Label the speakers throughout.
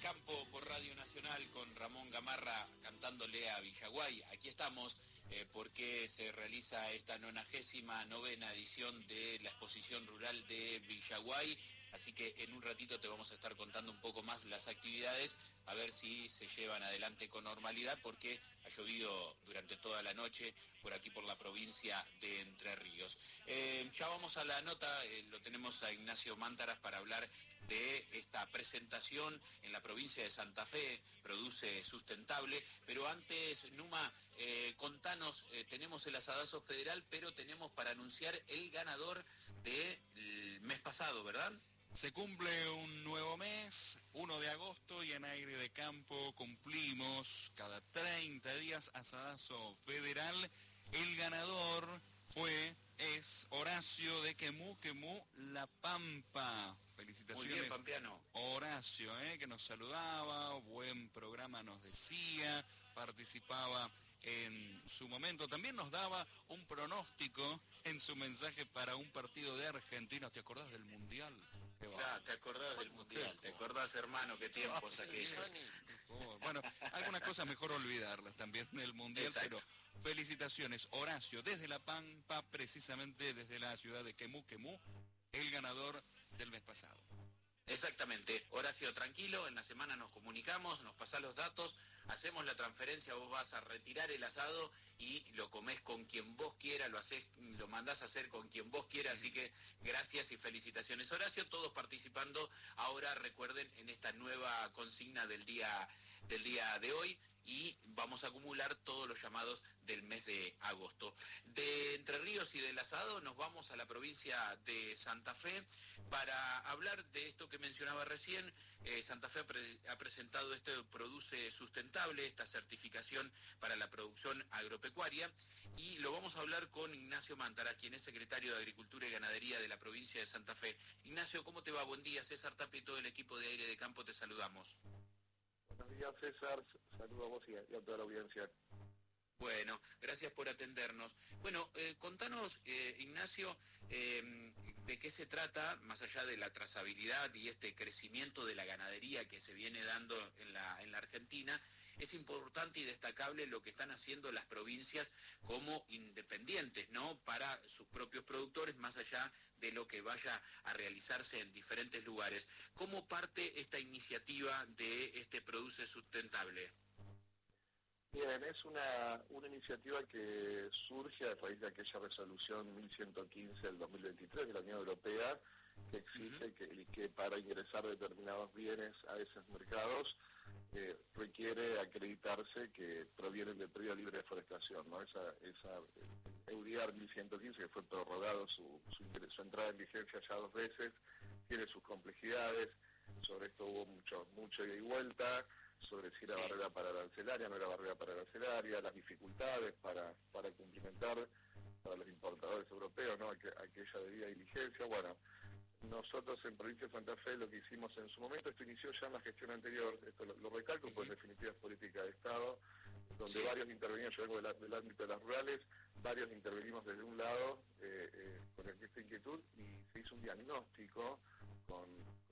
Speaker 1: Campo por Radio Nacional con Ramón Gamarra cantándole a Villaguay. Aquí estamos porque se realiza esta 99ª edición de la exposición rural de Villaguay. Así que en un ratito te vamos a estar contando un poco más las actividades, a ver si se llevan adelante con normalidad, porque ha llovido durante toda la noche por aquí por la provincia de Entre Ríos. Ya vamos a la nota, lo tenemos a Ignacio Mántaras para hablar de esta presentación en la provincia de Santa Fe, Produce Sustentable. Pero antes, Numa, contanos, tenemos el asadazo federal, pero tenemos para anunciar el ganador del mes pasado, ¿verdad?
Speaker 2: Se cumple un nuevo mes, 1 de agosto, y en Aire de Campo cumplimos cada 30 días asadazo federal. El ganador es Horacio de Quemú, La Pampa. Felicitaciones.
Speaker 1: Muy bien, pampeano.
Speaker 2: Horacio, que nos saludaba, buen programa nos decía, participaba en su momento. También nos daba un pronóstico en su mensaje para un partido de argentinos. ¿Te acordás del Mundial?
Speaker 1: Claro, te acordás del Mundial, te acordás, hermano, qué tiempos aquellos.
Speaker 2: Bueno, algunas cosas mejor olvidarlas también del Mundial. Exacto. Pero felicitaciones, Horacio, desde La Pampa, precisamente desde la ciudad de Quemú, el ganador del mes pasado.
Speaker 1: Exactamente. Horacio, tranquilo, en la semana nos comunicamos, nos pasás los datos, hacemos la transferencia, vos vas a retirar el asado y lo comés con quien vos quieras, lo mandás a hacer con quien vos quieras, así que gracias y felicitaciones, Horacio, todos participando ahora, recuerden, en esta nueva consigna del día de hoy, y vamos a acumular todos los llamados del mes de agosto. De Entre Ríos y del asado nos vamos a la provincia de Santa Fe para hablar de esto que mencionaba recién. Santa Fe ha presentado este Produce Sustentable, esta certificación para la producción agropecuaria, y lo vamos a hablar con Ignacio Mántaras, quien es secretario de Agricultura y Ganadería de la provincia de Santa Fe. Ignacio, ¿cómo te va? Buen día. César Tapia y todo el equipo de Aire de Campo te saludamos.
Speaker 3: Buenos días, César. Saludo a vos y a toda la audiencia.
Speaker 1: Bueno, gracias por atendernos. Bueno, contanos, Ignacio, de qué se trata, más allá de la trazabilidad y este crecimiento de la ganadería que se viene dando en la Argentina. Es importante y destacable lo que están haciendo las provincias como independientes, ¿no? Para sus propios productores, más allá de lo que vaya a realizarse en diferentes lugares. ¿Cómo parte esta iniciativa de este Produce Sustentable?
Speaker 3: Bien, es una iniciativa que surge a raíz de aquella resolución 1115 del 2023 de la Unión Europea, que exige que para ingresar determinados bienes a esos mercados requiere acreditarse que provienen del periodo libre de deforestación, ¿no? Esa EUDIAR 1115, que fue prorrogado su entrada en vigencia ya 2 veces, tiene sus complejidades. Sobre esto hubo mucho ida y vuelta, sobre si era barrera para arancelaria, no era barrera para arancelaria, las dificultades para cumplimentar para los importadores europeos, ¿no? Aquella debida diligencia. Bueno, nosotros en Provincia de Santa Fe lo que hicimos en su momento, esto inició ya en la gestión anterior, esto lo recalco, pues en definitiva es política de Estado, donde varios intervenían, yo vengo del ámbito de las rurales, varios intervenimos desde un lado con esta inquietud, y se hizo un diagnóstico con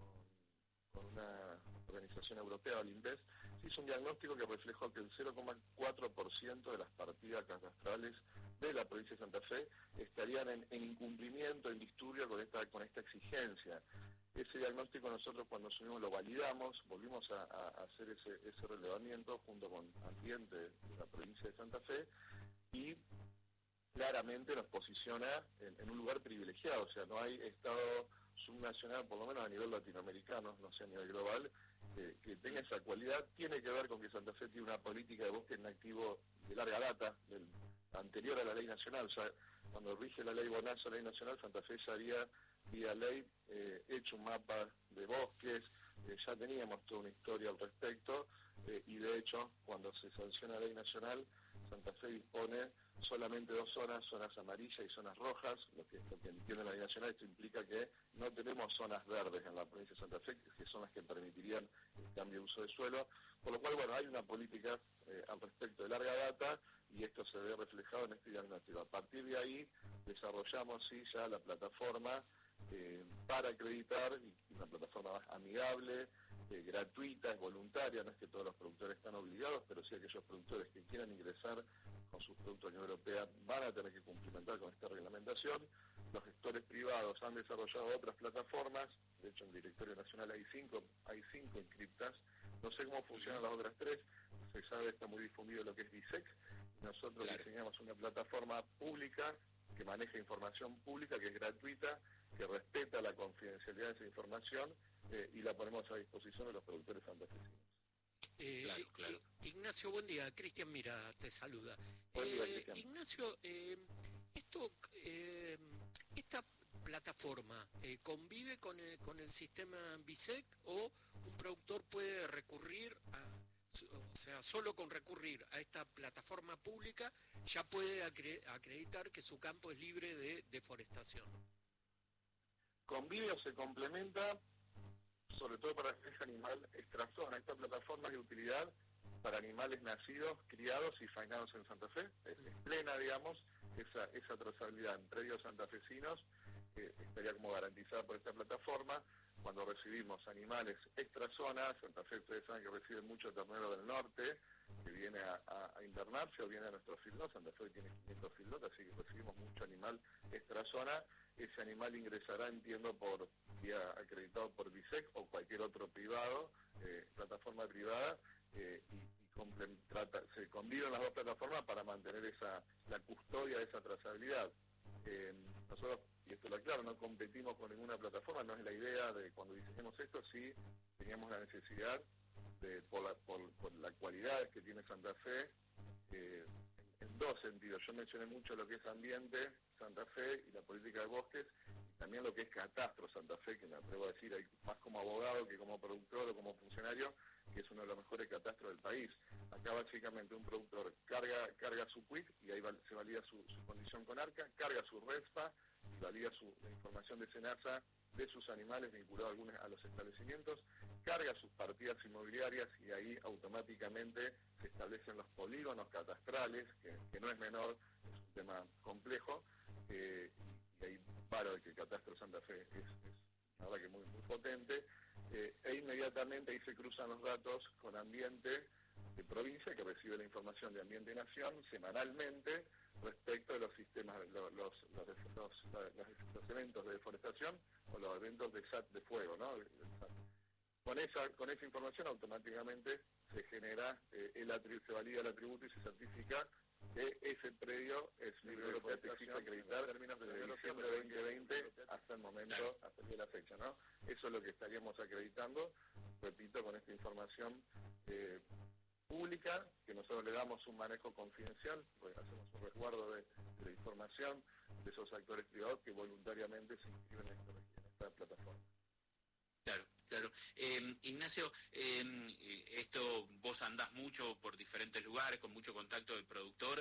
Speaker 3: una organización europea, el INVES, se hizo un diagnóstico que reflejó que el 0,4% de las partidas catastrales de la provincia de Santa Fe estarían en incumplimiento, en disturbio con esta exigencia. Ese diagnóstico nosotros cuando subimos lo validamos, volvimos a hacer ese relevamiento junto con Ambiente de la provincia de Santa Fe, y claramente nos posiciona en un lugar privilegiado, o sea, no hay estado subnacional, por lo menos a nivel latinoamericano, no sé, a nivel global, que tenga esa cualidad. Tiene que ver con que Santa Fe tiene una política de bosque en activo de larga data, anterior a la ley nacional. O sea, cuando rige la ley Bonazo, la ley nacional, Santa Fe ya había, vía ley, hecho un mapa de bosques, ya teníamos toda una historia al respecto, y de hecho, cuando se sanciona la ley nacional, Santa Fe dispone solamente 2 zonas amarillas y zonas rojas, lo que entiende la ley nacional. Esto implica que no tenemos zonas verdes en la provincia de Santa Fe, que son las que permitirían el cambio de uso de suelo, por lo cual, bueno, hay una política al respecto de larga data, y esto se ve reflejado en este diagnóstico. A partir de ahí desarrollamos ya la plataforma para acreditar, y una plataforma más amigable, gratuita, es voluntaria, no es que todos los productores están obligados, pero sí aquellos productores que quieran ingresar con sus productos a la Unión Europea van a tener que cumplimentar con esta reglamentación. Los gestores privados han desarrollado otras plataformas, de hecho en el directorio nacional hay cinco inscriptas, no sé cómo funcionan las otras tres, se sabe, está muy difundido lo que es BISEC, nosotros diseñamos una plataforma pública que maneja información pública, que es gratuita, que respeta la confidencialidad de esa información y la ponemos a disposición de los productores santafesinos.
Speaker 4: Claro. Ignacio, buen día. Cristian Mira te saluda.
Speaker 3: Buen día, Cristian.
Speaker 4: Ignacio, esta plataforma convive con el sistema BISEC o un productor puede recurrir o sea, solo con recurrir a esta plataforma pública ya puede acreditar que su campo es libre de deforestación?
Speaker 3: Convive o se complementa, sobre todo para ese animal extrazona. Esta plataforma es de utilidad para animales nacidos, criados y faenados en Santa Fe. Es plena, digamos, esa trazabilidad en predios santafesinos estaría como garantizada por esta plataforma. Cuando recibimos animales extrazonas, Santa Fe ustedes saben que recibe mucho ternero del norte, que viene a internarse o viene a nuestro feedlot. Santa Fe tiene 500 feedlot, así que recibimos mucho animal extrazona. Ese animal ingresará, entiendo, por vía acreditado por BISEC o cualquier otro privado, plataforma privada, se conviven las dos plataformas para mantener la custodia de esa trazabilidad. Nosotros, y esto lo aclaro, no competimos con ninguna plataforma, no es la idea de cuando diseñamos esto, sí teníamos la necesidad, por las cualidades que tiene Santa Fe, en dos sentidos. Yo mencioné mucho lo que es ambiente, Santa Fe y la política de bosques, y también lo que es catastro Santa Fe, que me atrevo a decir, hay más como abogado que como productor o como funcionario, que es uno de los mejores catastros del país. Acá básicamente un productor carga su quit y ahí se valida su condición con ARCA, carga su RESPA y valida la información de SENASA de sus animales vinculados a los establecimientos, carga sus partidas inmobiliarias y ahí automáticamente se establecen los polígonos catastrales, que no es menor, es un tema complejo, y ahí paro de que el catastro Santa Fe es la verdad que muy potente, e inmediatamente ahí se cruzan los datos con ambiente de provincia, que recibe la información de Ambiente y Nación semanalmente respecto de los sistemas, los eventos de deforestación o los eventos de fuego, ¿no? Con esa información automáticamente se genera, se valida el atributo y se certifica que ese predio es libre de deforestación, acreditar en términos de diciembre de 2020 hasta el momento, hasta el día de la fecha, ¿no? Eso es lo que estaríamos acreditando, repito, con esta información pública, que nosotros le damos un manejo confidencial, pues hacemos un resguardo de la información de esos actores privados que voluntariamente se inscriben en esta plataforma.
Speaker 1: Claro. Ignacio, esto vos andás mucho por diferentes lugares, con mucho contacto del productor.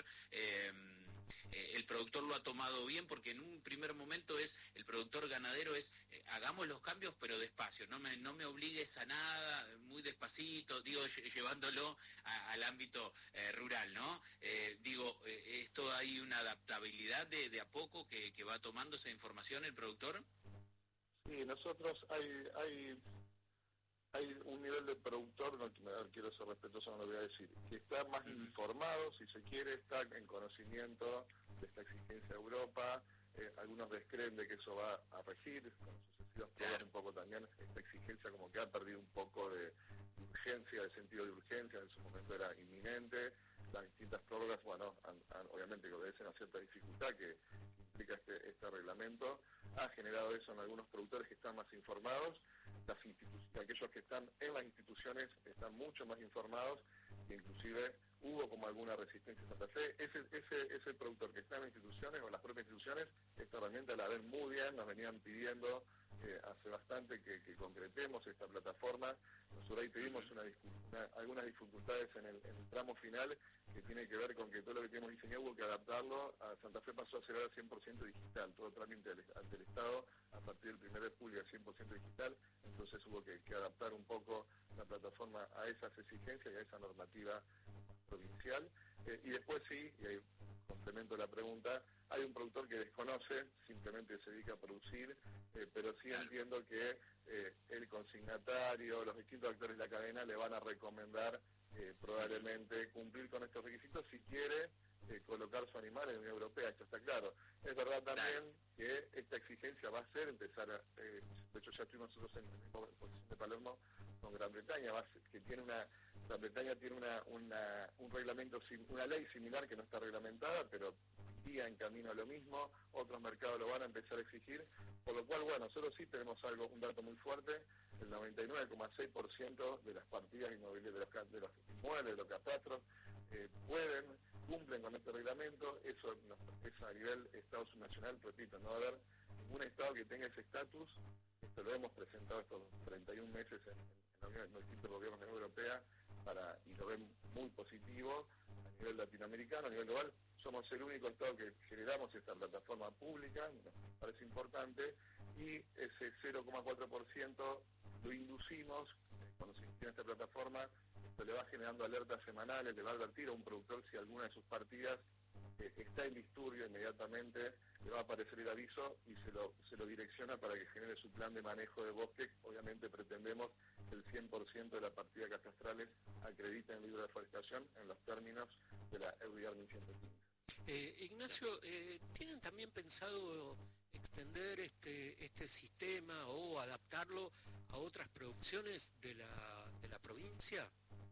Speaker 1: El productor lo ha tomado bien porque en un primer momento el productor ganadero hagamos los cambios pero despacio, no me obligues a nada, muy despacito, llevándolo al ámbito rural, ¿no? ¿Esto hay una adaptabilidad de a poco que va tomando esa información el productor?
Speaker 3: Sí, nosotros hay un nivel de productor, no quiero ser respetuoso, no lo voy a decir, que está más informado, si se quiere, está en conocimiento de esta exigencia de Europa, algunos descreen de que eso va a regir, con sucesivas pruebas un poco también, esta exigencia como que ha perdido un poco de urgencia, de sentido de urgencia, en su momento era inminente, las distintas prórrogas, bueno, obviamente que obedecen a cierta dificultad que implica este reglamento, ha generado eso en algunos productores que están más informados, aquellos que están en las instituciones están mucho más informados, e inclusive hubo como alguna resistencia en Santa Fe. Ese productor que está en las instituciones o en las propias instituciones, esta herramienta la ven muy bien, nos venían pidiendo hace bastante que concretemos esta plataforma. Nosotros ahí tuvimos algunas dificultades en el tramo final, que tiene que ver con que todo lo que teníamos diseñado hubo que adaptarlo. A Santa Fe pasó a ser ahora 100% digital, todo trámite ante el Estado a partir del 1 de julio es 100% digital, entonces hubo que adaptar un poco la plataforma a esas exigencias y a esa normativa provincial. Y después sí, y ahí complemento la pregunta, hay un productor que desconoce, simplemente se dedica a producir, pero sí entiendo que el consignatario, los distintos actores de la cadena le van a recomendar probablemente cumplir con estos requisitos si quiere colocar su animal en la Unión Europea, esto está claro. Es verdad también que esta exigencia va a ser empezar a, de hecho ya estuvimos nosotros en la posición de Palermo con Gran Bretaña, que tiene Gran Bretaña tiene un reglamento, una ley similar que no está reglamentada, pero iría en camino a lo mismo, otros mercados lo van a empezar a exigir, por lo cual, bueno, nosotros sí tenemos un dato muy fuerte, el 99,6% de las partidas inmobiliarias, de los inmuebles, de los catastros, cumplen con este reglamento, eso es a nivel Estado subnacional, repito, no va a haber ningún Estado que tenga ese estatus, esto lo hemos presentado estos 31 meses en los distintos gobiernos de la Unión Europea, y lo ven muy positivo a nivel latinoamericano, a nivel global. Somos el único Estado que generamos esta plataforma pública, nos parece importante, y ese 0,4% lo inducimos, cuando se inicia esta plataforma, esto le va generando alertas semanales, le va a advertir a un productor si alguna de sus partidas está en disturbio, inmediatamente le va a aparecer el aviso y se lo direcciona para que genere su plan de manejo de bosque. Obviamente pretendemos que el 100% de las partidas catastrales acrediten el libro de deforestación en los términos de la EUDR 1115.
Speaker 4: Ignacio, ¿tienen también pensado extender este sistema o adaptarlo a otras producciones de la provincia?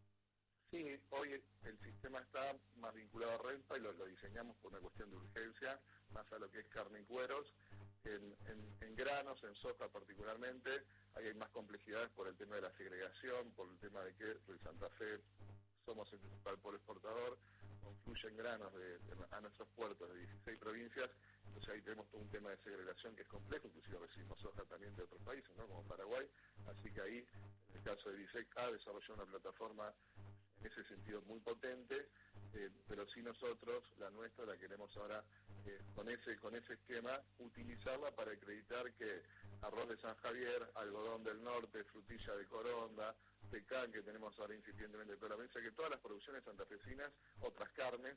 Speaker 3: Sí, hoy el sistema está más vinculado a renta y lo diseñamos por una cuestión de urgencia, más a lo que es carne y cueros. En granos, en soja particularmente, ahí hay más complejidades por el tema de la segregación, por el tema de que el Santa Fe somos el principal polo exportador, confluyen granos a nuestros puertos de 16 provincias, entonces ahí tenemos todo un tema de segregación que es complejo, inclusive recibimos soja también de otros países, ¿no? Como Paraguay, así que ahí, en el caso de BISEC, ha desarrollado una plataforma en ese sentido muy potente, pero sí nosotros, la nuestra, la queremos ahora con ese esquema, utilizarla para acreditar que arroz de San Javier, algodón del norte, frutilla de Coronda, pecan que tenemos ahora incipientemente de toda la provincia, que todas las producciones santafesinas, otras carnes,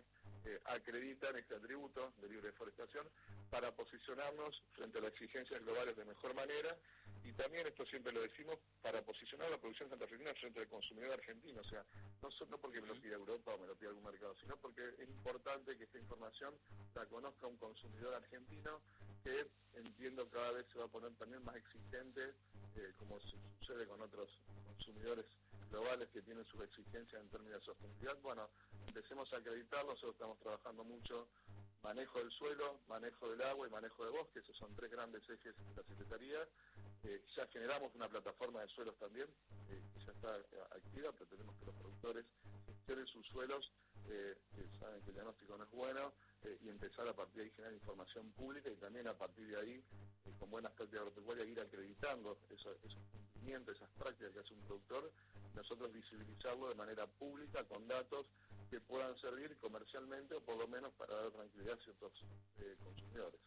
Speaker 3: acreditan este atributo de libre deforestación para posicionarnos frente a las exigencias globales de mejor manera, y también, esto siempre lo decimos, para posicionar la producción santafesina frente al consumidor argentino, o sea, no porque me lo pida Europa o me lo pida algún mercado, sino porque es importante que esta información la conozca un consumidor argentino, que entiendo cada vez se va a poner también más exigente, como sucede con otros consumidores globales que tienen sus exigencias en términos de sostenibilidad. Bueno, empecemos a acreditarlo, nosotros estamos trabajando mucho manejo del suelo, manejo del agua y manejo de bosque, esos son tres grandes ejes de la Secretaría. Ya generamos una plataforma de suelos también, que ya está activa, pero tenemos que los productores gestionen sus suelos, que saben que el diagnóstico no es bueno, y empezar a partir de ahí generar información pública y también a partir de ahí, con buenas prácticas agropecuarias, ir acreditando esos cumplimientos, esas prácticas que hace un productor, nosotros visibilizarlo de manera pública, con datos que puedan servir comercialmente o por lo menos para dar tranquilidad a ciertos consumidores.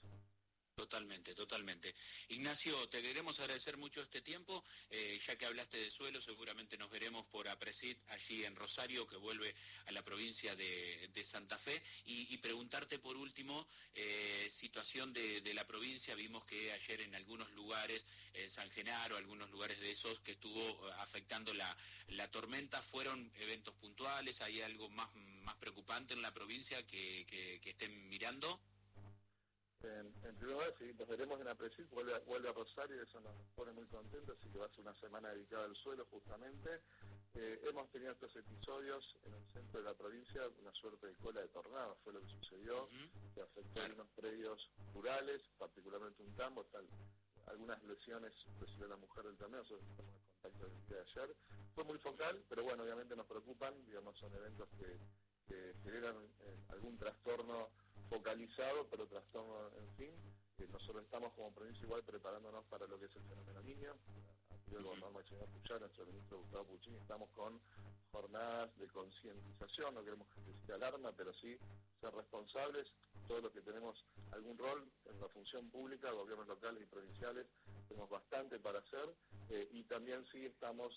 Speaker 1: Totalmente. Ignacio, te queremos agradecer mucho este tiempo, ya que hablaste de suelo, seguramente nos veremos por APRESID allí en Rosario, que vuelve a la provincia de Santa Fe, y preguntarte por último, situación de la provincia. Vimos que ayer en algunos lugares, San Genaro, algunos lugares de esos que estuvo afectando la tormenta, ¿fueron eventos puntuales? ¿Hay algo más preocupante en la provincia que estén mirando?
Speaker 3: En primer lugar, sí, nos veremos en APRESID, vuelve a Rosario, eso nos pone muy contentos, así que va a ser una semana dedicada al suelo justamente. Hemos tenido estos episodios en el centro de la provincia, una suerte de cola de tornado, fue lo que sucedió, que afectó algunos predios rurales, particularmente un tambo, algunas lesiones recibió la mujer del torneo, nosotros estamos en contacto el día de ayer. Fue muy focal, pero bueno, obviamente nos preocupan, digamos, son eventos que generan algún trastorno focalizado, pero trastorno en fin. Nosotros estamos como provincia igual preparándonos para lo que es el fenómeno Niño. Aquí el gobernador Maximiliano Puchar, nuestro ministro Gustavo Puccini, estamos con jornadas de concientización, no queremos decir alarma, pero sí ser responsables, todos los que tenemos algún rol en la función pública, gobiernos locales y provinciales, tenemos bastante para hacer, y también sí estamos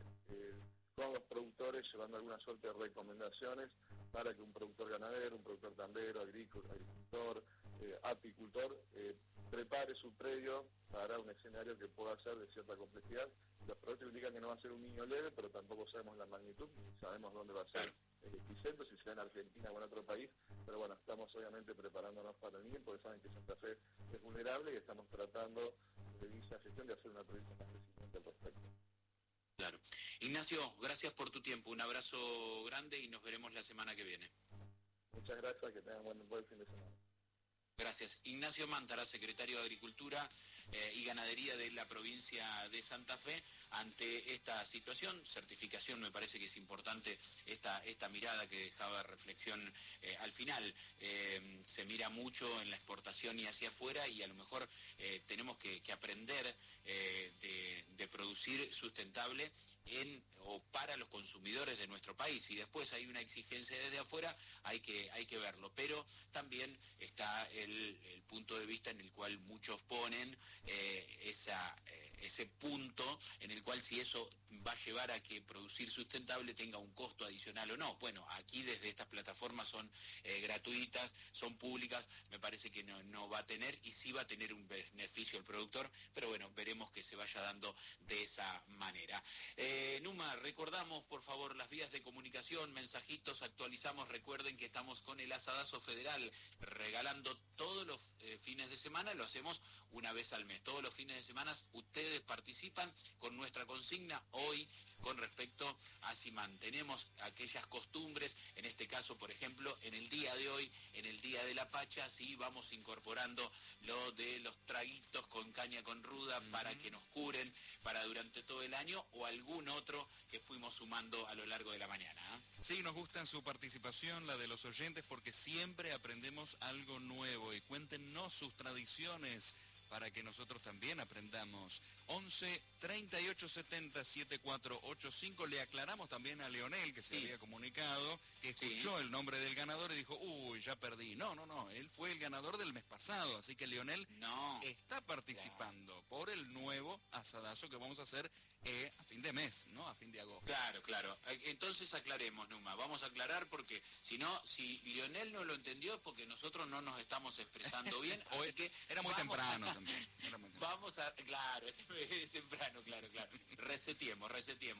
Speaker 3: con los productores llevando alguna suerte de recomendaciones para que un productor ganadero, un productor tambero, agricultor, apicultor prepare su predio para un escenario que pueda ser de cierta complejidad. Los pronósticos indican que no va a ser un niño leve, pero tampoco sabemos la magnitud, sabemos dónde va a ser el epicentro, si será en Argentina o en otro país, pero bueno, estamos obviamente preparándonos para el niño, porque saben que Santa Fe es vulnerable y estamos tratando de dicha gestión de hacer una previsión más resiliente al respecto.
Speaker 1: Claro. Ignacio, gracias por tu tiempo, un abrazo grande y nos veremos la semana que viene.
Speaker 3: Muchas gracias, que tengan buen fin de semana.
Speaker 1: Gracias. Ignacio Mántara, secretario de Agricultura y Ganadería de la provincia de Santa Fe, ante esta situación. Certificación, me parece que es importante esta mirada que dejaba reflexión al final. Se mira mucho en la exportación y hacia afuera y a lo mejor tenemos que aprender de producir sustentable o para los consumidores de nuestro país, y después hay una exigencia desde afuera, hay que verlo, pero también está el punto de vista en el cual muchos ponen ese punto en el cual si eso va a llevar a que producir sustentable tenga un costo adicional o no. Bueno, aquí desde estas plataformas son gratuitas, son públicas, me parece que no va a tener, y sí va a tener un beneficio el productor, pero bueno, veremos que se vaya dando de esa manera. Numa, recordamos por favor las vías de comunicación, mensajitos, actualizamos, recuerden que estamos con el Asadazo Federal regalando todos los fines de semana, lo hacemos una vez al mes, todos los fines de semana ustedes participan con nuestra consigna hoy con respecto a si mantenemos aquellas costumbres, en este caso por ejemplo en el día de hoy, en el día de la Pacha, si vamos incorporando lo de los traguitos con caña con ruda para que nos curen para durante todo el año, o algún otro que fuimos sumando a lo largo de la mañana.
Speaker 2: Sí, nos gusta su participación, la de los oyentes, porque siempre aprendemos algo nuevo, y cuéntenos sus tradiciones para que nosotros también aprendamos. 11 38 70 7485. Le aclaramos también a Leonel, que se había comunicado, que escuchó el nombre del ganador y dijo, uy, ya perdí. No, él fue el ganador del mes pasado, así que Leonel está participando por el nuevo asadazo que vamos a hacer a fin de mes, ¿no? A fin de agosto.
Speaker 1: Claro. Entonces aclaremos, Numa. Vamos a aclarar, porque si Leonel no lo entendió es porque nosotros no nos estamos expresando bien.
Speaker 2: O era muy temprano también.
Speaker 1: Vamos a... Claro, es temprano, claro. Reseteemos.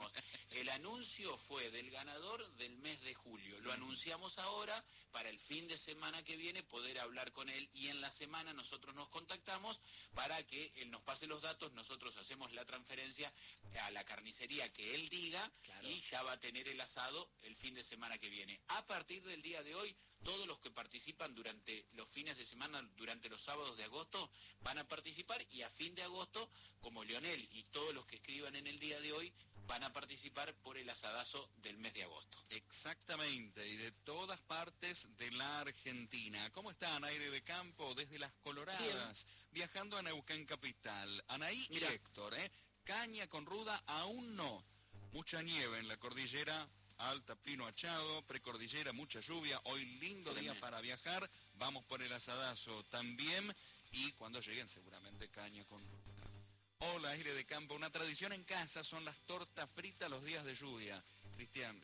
Speaker 1: El anuncio fue del ganador del mes de julio. Lo anunciamos ahora para el fin de semana que viene poder hablar con él, y en la semana nosotros nos contactamos para que él nos pase los datos, nosotros hacemos la transferencia a la carnicería que él diga, y ya va a tener el asado el fin de semana que viene. A partir del día de hoy, todos los que participan durante los fines de semana, durante los sábados de agosto, van a participar, y a fin de agosto, como Leonel y todos los que escriban en el día de hoy, van a participar por el asadazo del mes de agosto.
Speaker 2: Exactamente, y de todas partes de la Argentina. ¿Cómo están? Aire de campo desde Las Coloradas, viajando a Neuquén Capital. Anaí y Héctor, caña con ruda aún no. Mucha nieve en la cordillera alta, Pino Achado, precordillera, mucha lluvia. Hoy lindo día para viajar. Vamos por el asadazo también, y cuando lleguen seguramente caña con ruda. Hola, Aire de campo. Una tradición en casa son las tortas fritas los días de lluvia. Cristian,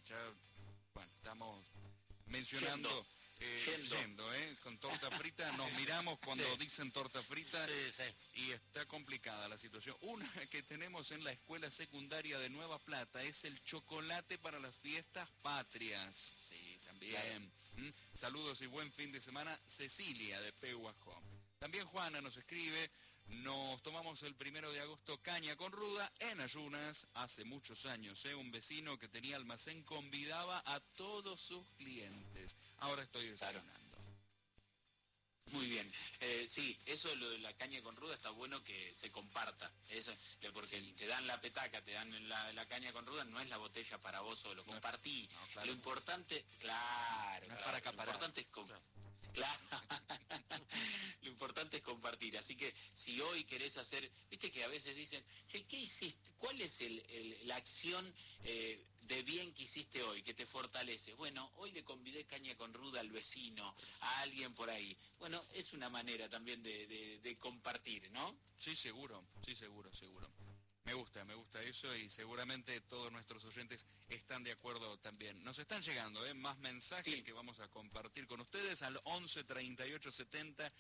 Speaker 2: estamos mencionando... Yendo, con torta frita, nos miramos cuando dicen torta frita, y está complicada la situación. Una que tenemos en la escuela secundaria de Nueva Plata es el chocolate para las fiestas patrias. Sí, también. Saludos y buen fin de semana, Cecilia de Pehuajó. También Juana nos escribe, nos tomamos el 1 de agosto caña con ruda en ayunas hace muchos años. Un vecino que tenía almacén convidaba a todos sus clientes. Ahora estoy desayunando.
Speaker 1: Muy bien. Sí, eso lo de la caña con ruda está bueno que se comparta. Eso, porque te dan la petaca, te dan la caña con ruda, no es la botella para vos solo, compartí. Lo importante,
Speaker 2: no es para acaparar.
Speaker 1: Lo importante es claro. Lo importante es compartir. Así que si hoy querés hacer, viste que a veces dicen, che, ¿qué hiciste? ¿Cuál es la acción de bien que hiciste hoy, que te fortalece? Bueno, hoy le convidé caña con ruda al vecino, a alguien por ahí. Bueno, es una manera también de compartir, ¿no?
Speaker 2: Sí, seguro. Me gusta eso y seguramente todos nuestros oyentes están de acuerdo también. Nos están llegando más mensajes
Speaker 1: Sí.
Speaker 2: que vamos a compartir con ustedes al 11 38 70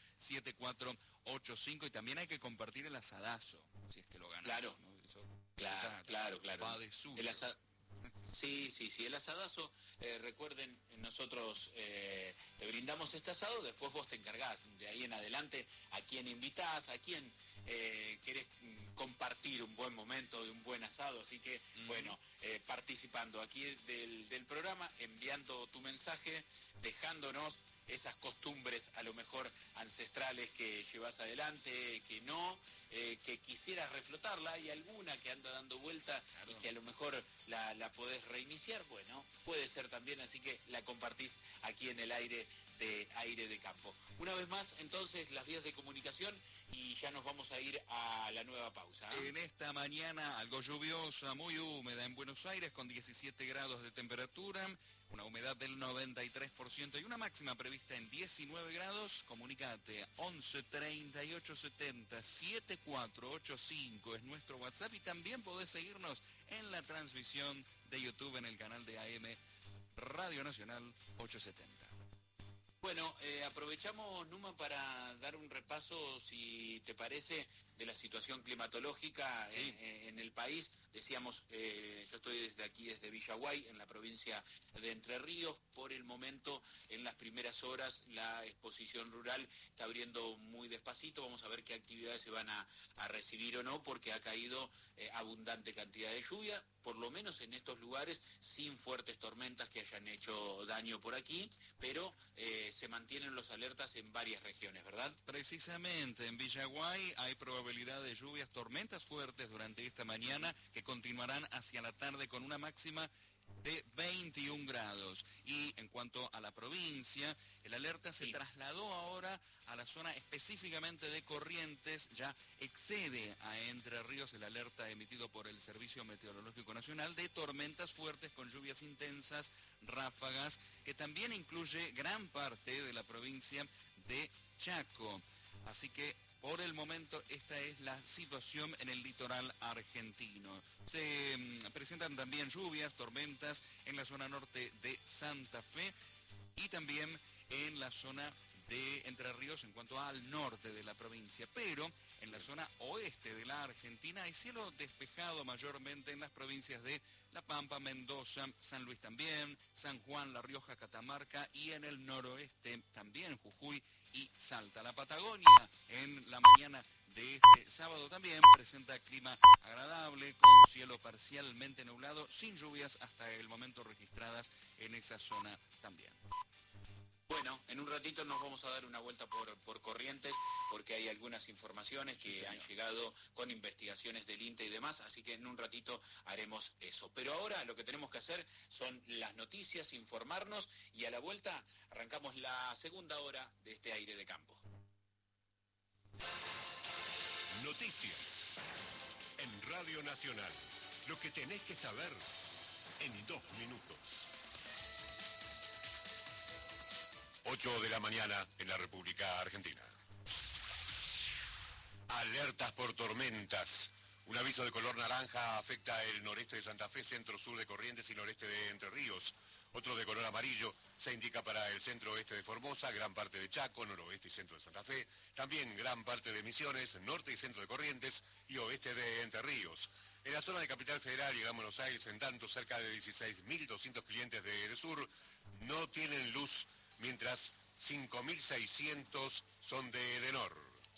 Speaker 2: 7485 y también hay que compartir el asadazo, si es que lo ganás.
Speaker 1: Claro.
Speaker 2: ¿No? Eso
Speaker 1: Claro.
Speaker 2: va de suyo.
Speaker 1: Sí, el asadazo, recuerden, nosotros te brindamos este asado, después vos te encargás de ahí en adelante a quién invitás, a quién querés compartir un buen momento de un buen asado, así que bueno, participando aquí del programa, enviando tu mensaje, dejándonos esas costumbres a lo mejor ancestrales que llevas adelante, que no, que quisieras reflotarla, hay alguna que anda dando vuelta y que a lo mejor la podés reiniciar, bueno, puede ser también, así que la compartís aquí en el aire de campo. Una vez más, entonces, las vías de comunicación y ya nos vamos a ir a la nueva pausa.
Speaker 2: En esta mañana algo lluviosa, muy húmeda en Buenos Aires con 17 grados de temperatura, una humedad del 93% y una máxima prevista en 19 grados. Comunicate 11 38 70 7485 es nuestro WhatsApp y también podés seguirnos en la transmisión de YouTube en el canal de AM Radio Nacional 870.
Speaker 1: Bueno, aprovechamos, Numa, para dar un repaso, si te parece, de la situación climatológica en el país. Decíamos, yo estoy desde aquí, desde Villaguay, en la provincia de Entre Ríos. Por el momento, en las primeras horas, la exposición rural está abriendo muy despacito. Vamos a ver qué actividades se van a recibir o no, porque ha caído abundante cantidad de lluvia, por lo menos en estos lugares, sin fuertes tormentas que hayan hecho daño por aquí, pero se mantienen los alertas en varias regiones, ¿verdad?
Speaker 2: Precisamente en Villaguay hay probabilidad de lluvias, tormentas fuertes durante esta mañana que continuarán hacia la tarde con una máxima de 21 grados. Y en cuanto a la provincia, el alerta se trasladó ahora a la zona específicamente de Corrientes, ya excede a Entre Ríos el alerta emitido por el Servicio Meteorológico Nacional de tormentas fuertes con lluvias intensas, ráfagas, que también incluye gran parte de la provincia de Chaco. Así que por el momento esta es la situación en el litoral argentino. Se presentan también lluvias, tormentas en la zona norte de Santa Fe y también en la zona de Entre Ríos en cuanto al norte de la provincia. Pero en la zona oeste de la Argentina hay cielo despejado mayormente en las provincias de La Pampa, Mendoza, San Luis también, San Juan, La Rioja, Catamarca y en el noroeste también Jujuy y Salta. La Patagonia en la mañana de este sábado también presenta clima agradable con cielo parcialmente nublado, sin lluvias hasta el momento registradas en esa zona también.
Speaker 1: Bueno, en un ratito nos vamos a dar una vuelta por Corrientes porque hay algunas informaciones que han llegado con investigaciones del INTE y demás, así que en un ratito haremos eso. Pero ahora lo que tenemos que hacer son las noticias, informarnos y a la vuelta arrancamos la segunda hora de este aire de campo.
Speaker 5: Noticias en Radio Nacional. Lo que tenés que saber en 2 minutos. 8 de la mañana en la República Argentina. Alertas por tormentas. Un aviso de color naranja afecta el noreste de Santa Fe, centro-sur de Corrientes y noreste de Entre Ríos. Otro de color amarillo se indica para el centro-oeste de Formosa, gran parte de Chaco, noroeste y centro de Santa Fe. También gran parte de Misiones, norte y centro de Corrientes y oeste de Entre Ríos. En la zona de Capital Federal y Gran Buenos Aires, en tanto, cerca de 16.200 clientes de Edesur no tienen luz, mientras 5.600 son de Edenor.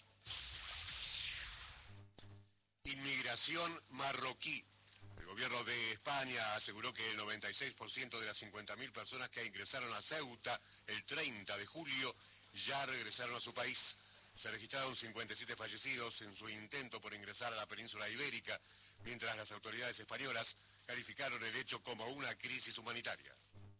Speaker 5: Inmigración marroquí. El gobierno de España aseguró que el 96% de las 50.000 personas que ingresaron a Ceuta el 30 de julio ya regresaron a su país. Se registraron 57 fallecidos en su intento por ingresar a la península ibérica, mientras las autoridades españolas calificaron el hecho como una crisis humanitaria.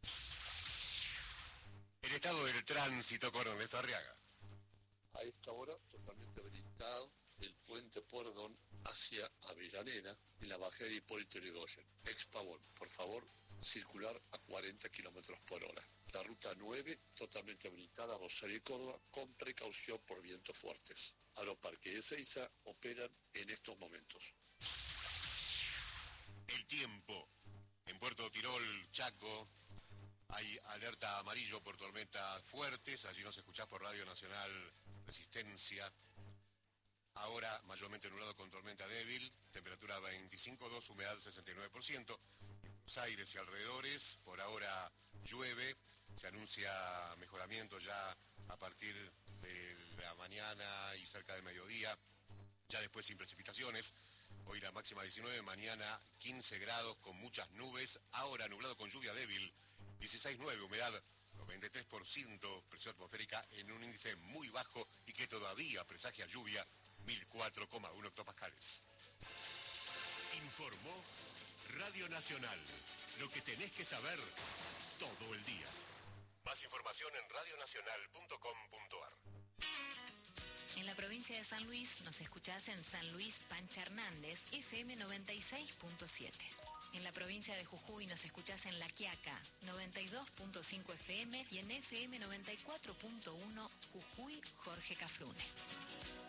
Speaker 5: El estado del tránsito con Ernesto Arriaga.
Speaker 6: A esta hora totalmente habilitado el puente Pueyrredón hacia Avellaneda y la bajada de Hipólito Yrigoyen, ex Pavón. Por favor, circular a 40 kilómetros por hora. La ruta 9 totalmente habilitada a Rosario y Córdoba con precaución por vientos fuertes. Aeroparque de Ezeiza operan en estos momentos.
Speaker 5: tiempo. En Puerto Tirol, Chaco, hay alerta amarillo por tormentas fuertes. Allí nos escuchás por Radio Nacional Resistencia. Ahora mayormente nublado con tormenta débil, temperatura 25,2, humedad 69%. Buenos Aires y alrededores, por ahora llueve, se anuncia mejoramiento ya a partir de la mañana y cerca del mediodía, ya después sin precipitaciones. Hoy la máxima 19, mañana 15 grados con muchas nubes, ahora nublado con lluvia débil, 16,9, humedad 93%, presión atmosférica en un índice muy bajo y que todavía presagia lluvia, 1004,1 hectopascales.
Speaker 7: Informó Radio Nacional. Lo que tenés que saber todo el día.
Speaker 5: Más información en radionacional.com.ar.
Speaker 8: En la provincia de San Luis nos escuchás en San Luis Pancha Hernández, FM 96.7. En la provincia de Jujuy nos escuchás en La Quiaca, 92.5 FM y en FM 94.1 Jujuy Jorge Cafrune.